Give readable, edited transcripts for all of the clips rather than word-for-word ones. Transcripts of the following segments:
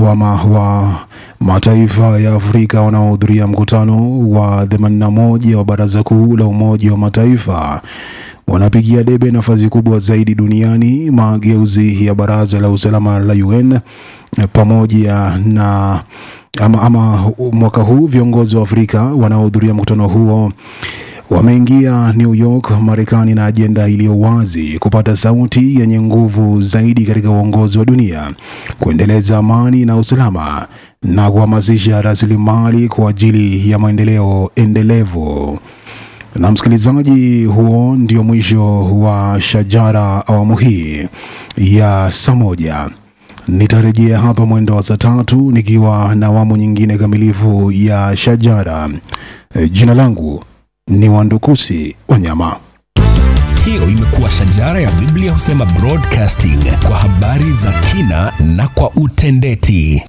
wa mataifa ya Afrika wanaohudhuria mkutano wa 81 wa Baraza Kuu la Umoja wa Mataifa wanapigia debe nafasi kubwa zaidi duniani, mageuzi ya Baraza la Usalama la UN pamoja na mwaka huu viongozi wa Afrika wanaohudhuria mkutano huo wameingia New York, Marekani na ajenda iliyo wazi kupata sauti yenye nguvu zaidi katika uongozi wa dunia, kuendeleza amani na usalama na kuhamasisha rasilimali kwa ajili ya maendeleo endelevu. Na msikilizaji, huo ndio mwisho wa Shajara awamu hii ya saa moja. Nitarejea hapa mwendo wa saa 3 nikiwa na awamu nyingine kamilifu ya Shajara. Jina langu ni Wandukusi Wanyama. Hiyo imekuwa Shajara ya Biblia Husema Broadcasting, kwa habari za kina na kwa utendeti.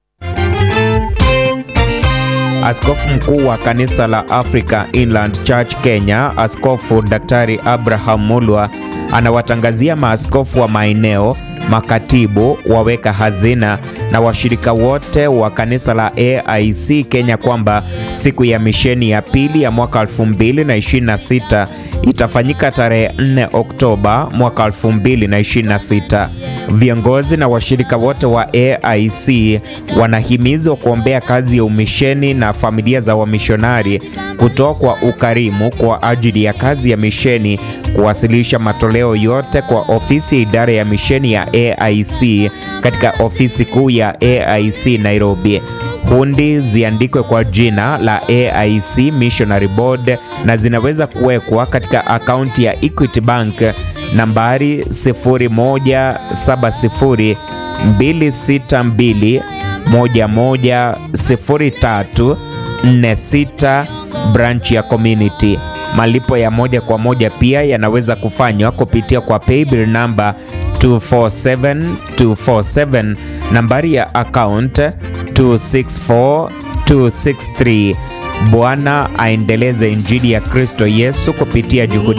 Askofu mkuu wa kanisa la Africa Inland Church Kenya, Askofu Daktari Abraham Mulwa, anawatangazia maaskofu wa maeneo, makatibu, waweka hazina na washirika wote wa kanisa la AIC Kenya kwamba siku ya misheni ya pili ya mwaka 2026 itafanyika tarehe 4 Oktoba mwaka 2026. Viongozi na washirika wote wa AIC wanahimizwa kuombea kazi ya umisheni na familia za wamishonari, kutoa kwa ukarimu kwa ajili ya kazi ya misheni, kuwasilisha matoleo yote kwa ofisi ya idara ya misheni ya AIC katika ofisi kuu ya AIC Nairobi. Hundi ziandikwe kwa jina la AIC Missionary Board na zinaweza kuwekwa katika akaunti ya Equity Bank nambari 017226211034 branch ya community. Malipo ya moja kwa moja pia yanaweza kufanywa kupitia kwa paybill number 247247, nambari ya account 264263. Bwana aendeleze injili ya Kristo Yesu kupitia juhudi